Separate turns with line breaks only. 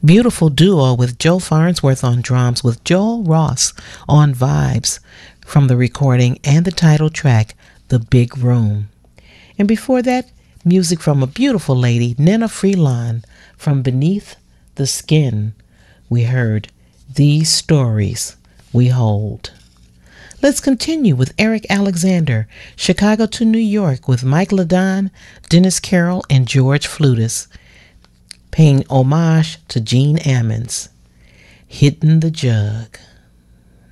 Beautiful duo with Joe Farnsworth on drums with Joel Ross on vibes from the recording and the title track, The Big Room. And before that, music from a beautiful lady, Nina Freelon, from Beneath the Skin. We heard These Stories We Hold. Let's continue with Eric Alexander, Chicago to New York with Mike Ladon, Dennis Carroll, and George Flutis, paying homage to Gene Ammons, Hitting the Jug.